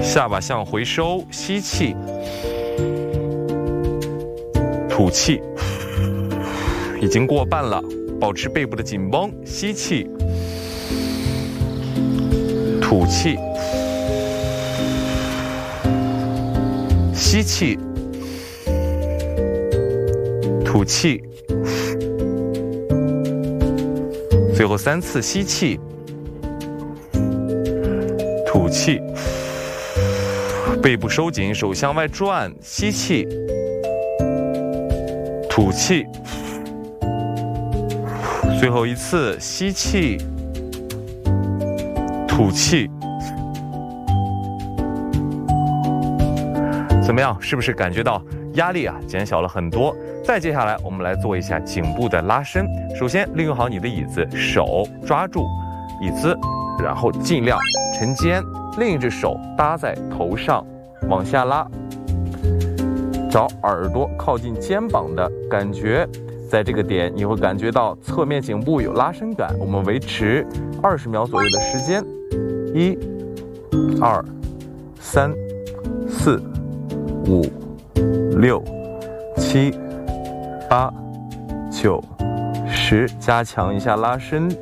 下巴向回收，吸气，吐气，已经过半了，保持背部的紧绷，吸气，吐气，吸气，吐气，最后3次吸气，吐气，背部收紧，手向外转，吸气，吐气，最后一次吸气，吐气。怎么样？是不是感觉到压力减小了很多？再接下来我们来做一下颈部的拉伸。首先利用好你的椅子，手抓住椅子，然后尽量沉肩，另一只手搭在头上往下拉，找耳朵靠近肩膀的感觉。在这个点你会感觉到侧面颈部有拉伸感。我们维持20秒左右的时间，1、2、3、4、5、6、7、8、9、10，加强一下拉伸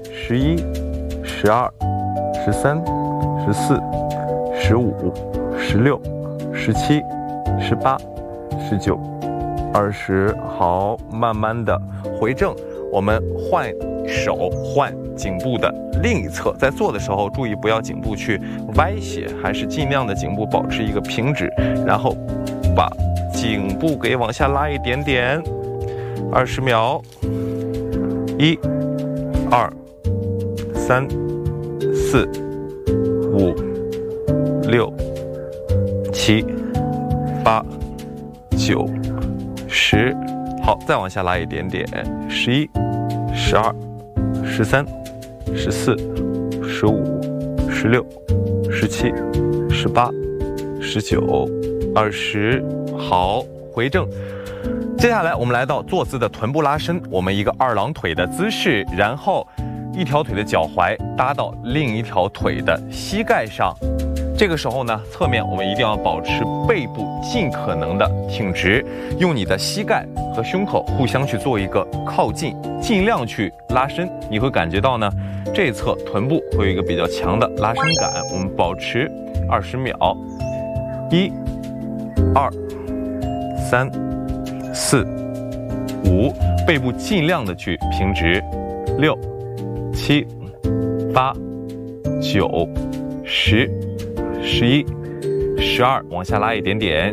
，11、12、13、14、15、16、17、18、19、20。好，慢慢的回正。我们换手，换颈部的另一侧。在做的时候注意不要颈部去歪斜，还是尽量的颈部保持一个平直，然后把颈部给往下拉一点点。20秒，1、2、3、4、5、6、7、8、9、10。好，再往下拉一点点，11、12、13、14、15、16、17、18、19、20。好，回正。接下来我们来到坐姿的臀部拉伸，我们一个2郎腿的姿势，然后一条腿的脚踝搭到另一条腿的膝盖上。这个时候呢，侧面我们一定要保持背部尽可能的挺直，用你的膝盖和胸口互相去做一个靠近，尽量去拉伸。你会感觉到呢，这一侧臀部会有一个比较强的拉伸感。我们保持20秒，1、2、3、4、5，背部尽量的去平直，6、7、8、9、10、11、12，往下拉一点点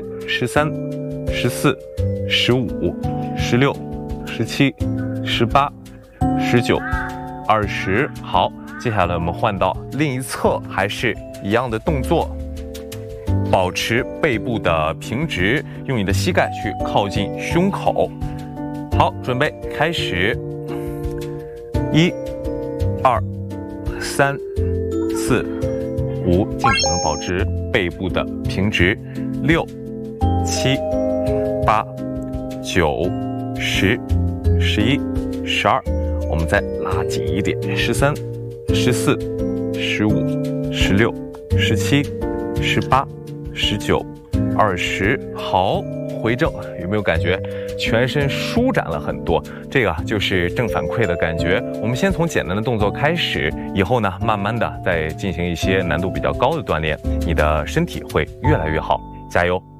，13、14、15、16、17、18、19、20。好，接下来我们换到另一侧，还是一样的动作，保持背部的平直，用你的膝盖去靠近胸口。好，准备开始，1、2、3、4、5，尽可能保持背部的平直，6、7、8、9、10、11、12，我们再拉紧一点，13、14、15、16、17、18、19、20。好，回正，有没有感觉全身舒展了很多？这个就是正反馈的感觉。我们先从简单的动作开始，以后呢，慢慢的再进行一些难度比较高的锻炼，你的身体会越来越好，加油！